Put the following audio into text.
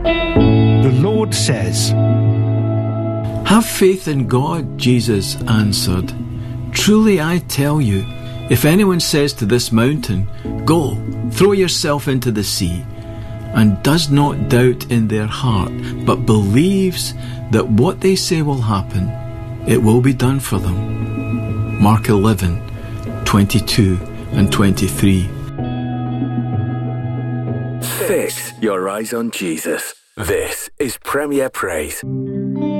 The Lord says, "Have faith in God," Jesus answered. "Truly I tell you, if anyone says to this mountain, 'Go, throw yourself into the sea,' and does not doubt in their heart, but believes that what they say will happen, it will be done for them." Mark 11:22 and 23. Fix your eyes on Jesus. This is Premier Praise.